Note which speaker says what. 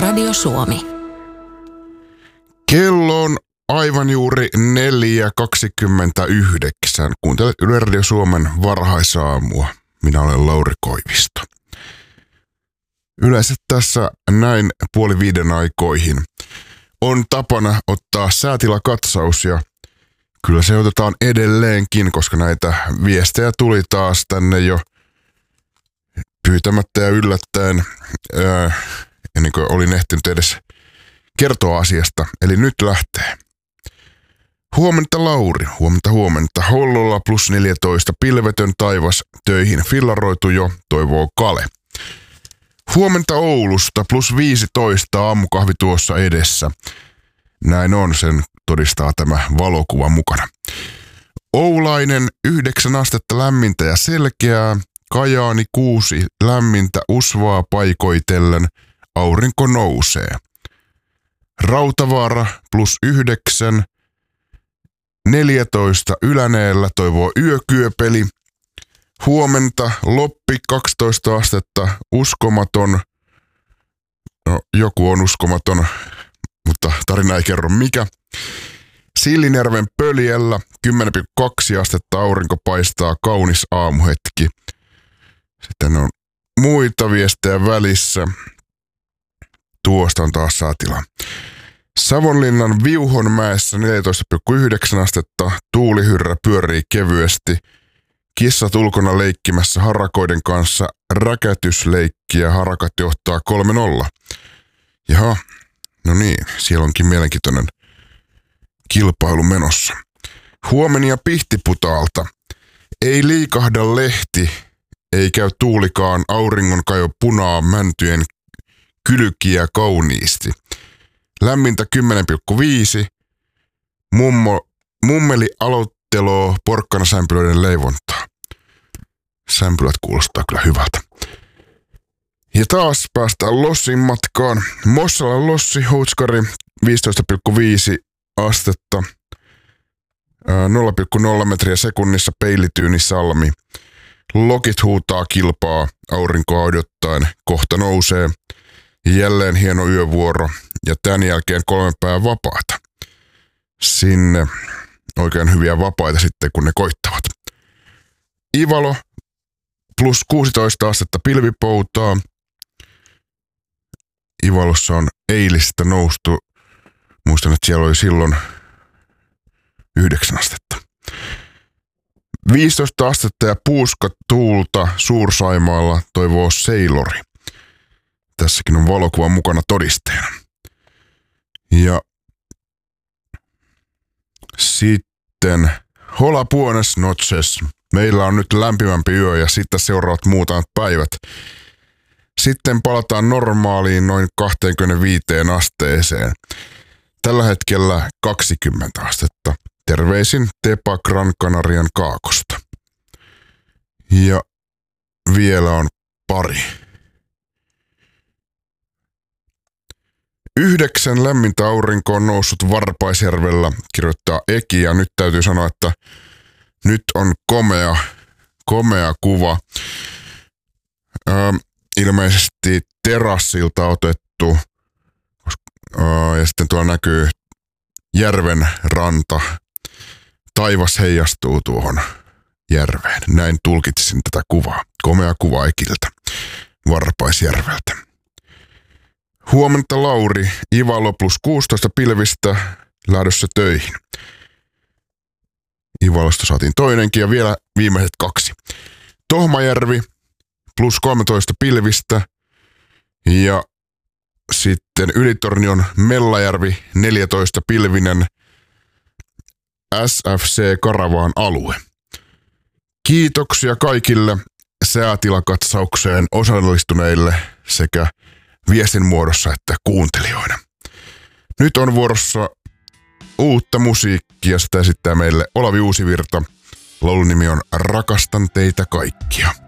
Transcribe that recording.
Speaker 1: Radio Suomi.
Speaker 2: Kello on aivan juuri 4.29. Kuuntelet Yle Radio Suomen varhaisaamua. Minä olen Lauri Koivisto. Yleensä tässä näin 4:30 aikoihin on tapana ottaa säätilakatsaus ja kyllä se otetaan edelleenkin, koska näitä viestejä tuli taas tänne jo pyytämättä ja yllättäen, ennen kuin olin ehtinyt edes kertoa asiasta. Eli nyt lähtee. Huomenta Lauri, huomenta. Hollolla +14, pilvetön taivas, töihin fillaroitu jo, toivoo Kale. Huomenta Oulusta +15, aamukahvi tuossa edessä. Näin on, sen todistaa tämä valokuva mukana. Oulainen 9 astetta lämmintä ja selkeää. Kajaani 6 lämmintä usvaa paikoitellen. Aurinko nousee. Rautavaara +9. 14 Yläneellä toivoo yökyöpeli. Huomenta Loppi 12 astetta, uskomaton. No, joku on uskomaton, mutta tarina ei kerro mikä. Sillinjärven Pöljällä 10,2 astetta, aurinko paistaa, kaunis aamuhetki. Sitten on muita viestejä välissä. Tuosta on taas saatila. Savonlinnan Viuhonmäessä 14,9 astetta, tuulihyrrä pyörii kevyesti. Kissat ulkona leikkimässä harakoiden kanssa, räkätysleikkiä, harakat johtaa 3-0. Jaha, no niin, siellä onkin mielenkiintoinen kilpailu menossa. Huomenia Pihtiputaalta. Ei liikahda lehti, ei käy tuulikaan, auringon kajo punaa mäntyjen kylkiä kauniisti. Lämmintä 10,5. Mummeli aloitteloo porkkanasämpylöiden leivontaa. Sämpylät kuulostaa kyllä hyvältä. Ja taas päästään lossin matkaan. Mossalan lossi, Houtskari 15,5 astetta. 0,0 metriä sekunnissa Peilityyni Salmi. Lokit huutaa kilpaa, aurinkoa odottaen, kohta nousee. Jälleen hieno yövuoro ja tämän jälkeen 3 päivää vapaata. Sinne oikein hyviä vapaita sitten, kun ne koittavat. Ivalo +16 astetta pilvipoutaa. Ivalossa on eilistä noustu. Muistan, että siellä oli silloin 9 astetta. 15 astetta ja puuska tuulta Suur-Saimaalla, toivoo Seilori. Tässäkin on valokuva mukana todisteena. Ja sitten Hola buenas noches. Meillä on nyt lämpimämpi yö ja sitten seuraavat muutamat päivät. Sitten palataan normaaliin noin 25 asteeseen. Tällä hetkellä 20 astetta. Terveisin Tepa Gran Canarian Kaakosta. Ja vielä on pari. 9 lämmintä aurinko on noussut Varpaisjärvellä, kirjoittaa Eki, ja nyt täytyy sanoa, että nyt on komea kuva. Ilmeisesti terassilta otettu, ja sitten tuolla näkyy järven ranta. Taivas heijastuu tuohon järveen. Näin tulkitsisin tätä kuvaa. Komea kuva Ekiltä Varpaisjärveltä. Huomenta Lauri, Ivalo +16 pilvistä, lähdössä töihin. Ivalosta saatiin toinenkin ja vielä viimeiset 2. Tohmajärvi +13 pilvistä ja sitten Ylitornion Mellajärvi 14 pilvinen, SFC Karavaan alue. Kiitoksia kaikille säätilakatsaukseen osallistuneille sekä viestin muodossa että kuuntelijoina. Nyt on vuorossa uutta musiikkia, sitä esittää meille Olavi Uusivirta. Laulun nimi on Rakastan teitä kaikkia.